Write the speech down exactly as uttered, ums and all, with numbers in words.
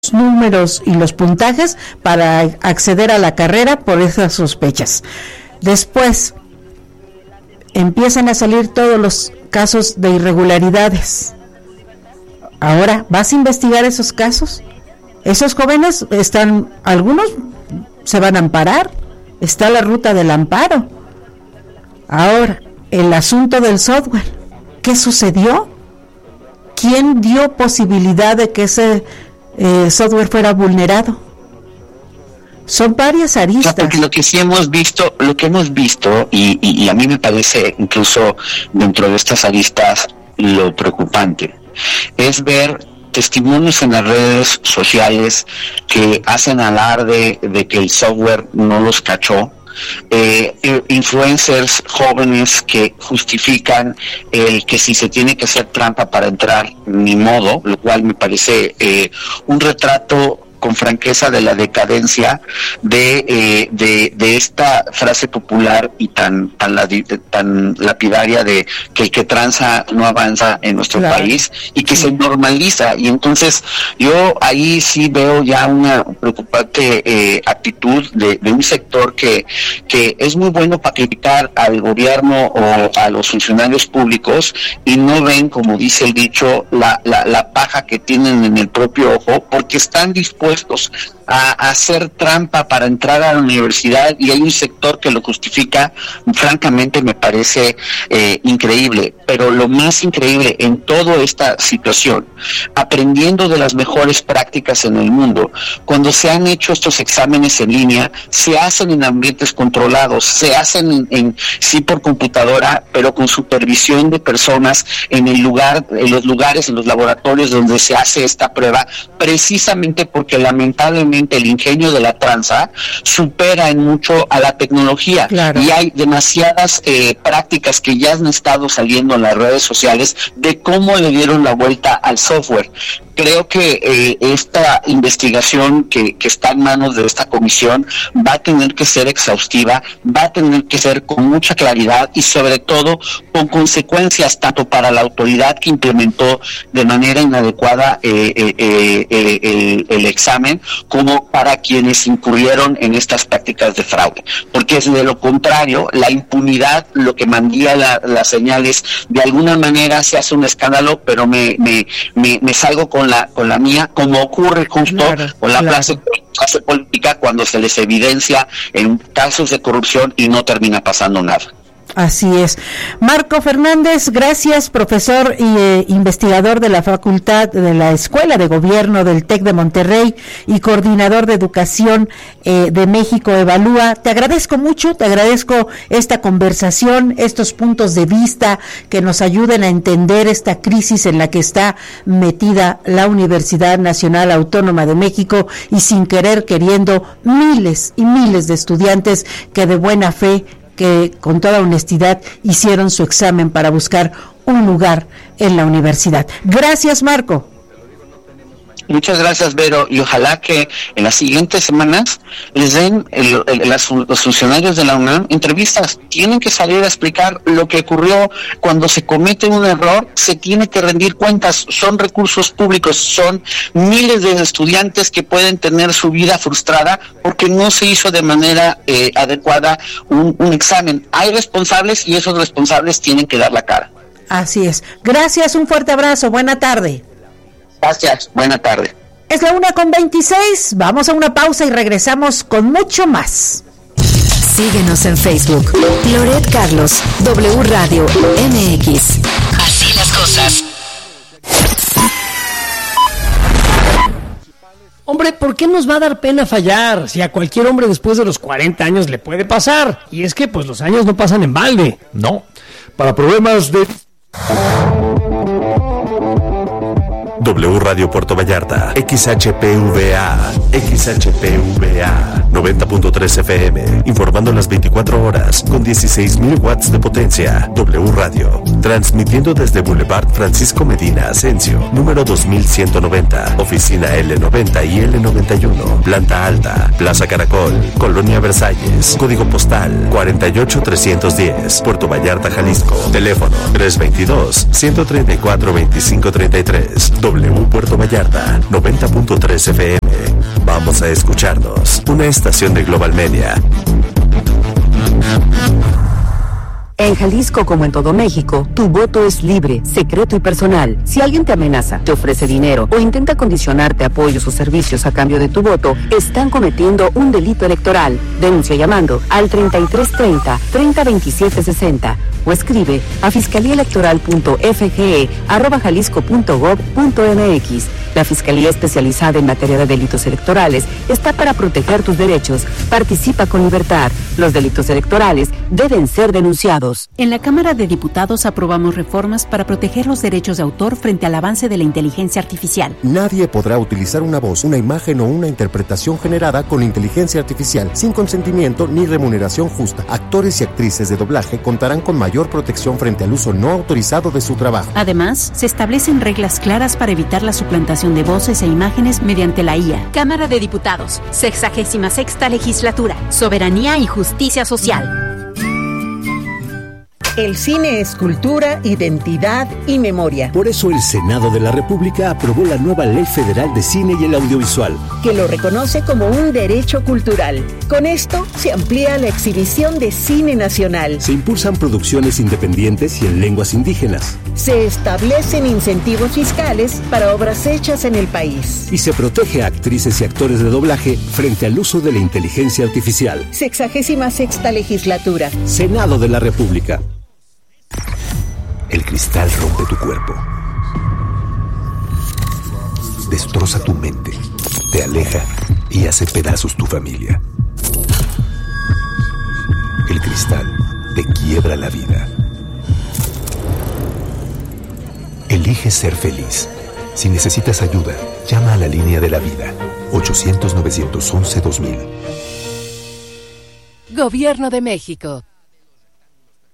números y los puntajes para acceder a la carrera por esas sospechas. Después empiezan a salir todos los casos de irregularidades. Ahora, ¿vas a investigar esos casos? Esos jóvenes están, algunos se van a amparar, está la ruta del amparo. Ahora, el asunto del software, ¿qué sucedió? ¿Quién dio posibilidad de que ese eh, software fuera vulnerado? Son varias aristas. Porque lo que sí hemos visto, lo que hemos visto, y, y, y a mí me parece incluso dentro de estas aristas lo preocupante, es ver testimonios en las redes sociales que hacen alarde de que el software no los cachó. Eh, influencers jóvenes que justifican el que si se tiene que hacer trampa para entrar, ni modo, lo cual me parece eh, un retrato con franqueza de la decadencia de eh, de, de esta frase popular y tan tan, tan lapidaria de que el que tranza no avanza en nuestro claro. país, y que sí. se normaliza. Y entonces yo ahí sí veo ya una preocupante eh, actitud de, de un sector que que es muy bueno para criticar al gobierno o a los funcionarios públicos y no ven, como dice el dicho, la, la, la paja que tienen en el propio ojo, porque están dispuestos a, a hacer trampa para entrar a la universidad, y hay un sector que lo justifica. Francamente me parece eh, increíble, pero lo más increíble en toda esta situación, aprendiendo de las mejores prácticas en el mundo, cuando se han hecho estos exámenes en línea, se hacen en ambientes controlados, se hacen en, en sí por computadora, pero con supervisión de personas en el lugar, en los lugares, en los laboratorios donde se hace esta prueba, precisamente porque lamentablemente el ingenio de la tranza supera en mucho a la tecnología. Claro. Y hay demasiadas eh, prácticas que ya han estado saliendo en las redes sociales de cómo le dieron la vuelta al software. Creo que eh, esta investigación que, que está en manos de esta comisión va a tener que ser exhaustiva, va a tener que ser con mucha claridad y sobre todo con consecuencias tanto para la autoridad que implementó de manera inadecuada eh, eh, eh, eh, el, el examen, como para quienes incurrieron en estas prácticas de fraude. Porque es de lo contrario, la impunidad lo que mandía la, las señales, de alguna manera se hace un escándalo, pero me, me, me, me salgo con la con la mía, como ocurre justo claro, con la claro. clase, clase política cuando se les evidencia en casos de corrupción y no termina pasando nada. Así es. Marco Fernández, gracias, profesor y eh, investigador de la Facultad de la Escuela de Gobierno del TEC de Monterrey y coordinador de Educación eh, de México Evalúa. Te agradezco mucho, te agradezco esta conversación, estos puntos de vista que nos ayuden a entender esta crisis en la que está metida la Universidad Nacional Autónoma de México, y sin querer queriendo miles y miles de estudiantes que de buena fe, que con toda honestidad hicieron su examen para buscar un lugar en la universidad. Gracias, Marco. Muchas gracias, Vero, y ojalá que en las siguientes semanas les den el, el, las, los funcionarios de la UNAM entrevistas. Tienen que salir a explicar lo que ocurrió cuando se comete un error. Se tiene que rendir cuentas. Son recursos públicos, son miles de estudiantes que pueden tener su vida frustrada porque no se hizo de manera eh, adecuada un, un examen. Hay responsables y esos responsables tienen que dar la cara. Así es. Gracias, un fuerte abrazo. Buena tarde. Gracias, buena tarde. Es la una con veintiséis, vamos a una pausa y regresamos con mucho más. Síguenos en Facebook, Loret Carlos, W Radio M X. Así las cosas. Hombre, ¿por qué nos va a dar pena fallar? Si a cualquier hombre después de los cuarenta años le puede pasar. Y es que pues los años no pasan en balde. No, para problemas de... W Radio Puerto Vallarta, X H P V A, X H P V A, noventa punto tres F M, informando las veinticuatro horas, con dieciséis mil watts de potencia. W Radio, transmitiendo desde Boulevard Francisco Medina Asensio, número dos mil ciento noventa, oficina L noventa y L noventa y uno, planta alta, Plaza Caracol, Colonia Versalles, código postal cuarenta y ocho trescientos diez, Puerto Vallarta, Jalisco, teléfono tres dos dos, uno tres cuatro, dos cinco tres tres. W W Puerto Vallarta, noventa punto tres F M. Vamos a escucharnos. Una estación de Global Media. En Jalisco, como en todo México, tu voto es libre, secreto y personal. Si alguien te amenaza, te ofrece dinero o intenta condicionarte apoyos o servicios a cambio de tu voto, están cometiendo un delito electoral. Denuncia llamando al treinta y tres treinta, treinta veintisiete sesenta o escribe a fiscalíaelectoral punto f g e arroba jalisco punto gob punto m x. La Fiscalía Especializada en Materia de Delitos Electorales está para proteger tus derechos. Participa con libertad. Los delitos electorales deben ser denunciados. En la Cámara de Diputados aprobamos reformas para proteger los derechos de autor frente al avance de la inteligencia artificial. Nadie podrá utilizar una voz, una imagen o una interpretación generada con inteligencia artificial sin consentimiento ni remuneración justa. Actores y actrices de doblaje contarán con mayor protección frente al uso no autorizado de su trabajo. Además, se establecen reglas claras para evitar la suplantación de voces e imágenes mediante la I A. Cámara de Diputados, sexagésima sexta legislatura, soberanía y justicia social. El cine es cultura, identidad y memoria. Por eso el Senado de la República aprobó la nueva Ley Federal de Cine y el Audiovisual, que lo reconoce como un derecho cultural. Con esto se amplía la exhibición de cine nacional. Se impulsan producciones independientes y en lenguas indígenas. Se establecen incentivos fiscales para obras hechas en el país. Y se protege a actrices y actores de doblaje frente al uso de la inteligencia artificial. Sexagésima sexta legislatura. Senado de la República. El cristal rompe tu cuerpo, destroza tu mente, te aleja y hace pedazos tu familia. El cristal te quiebra la vida. Elige ser feliz. Si necesitas ayuda, llama a la línea de la vida, ochocientos, novecientos once, dos mil. Gobierno de México.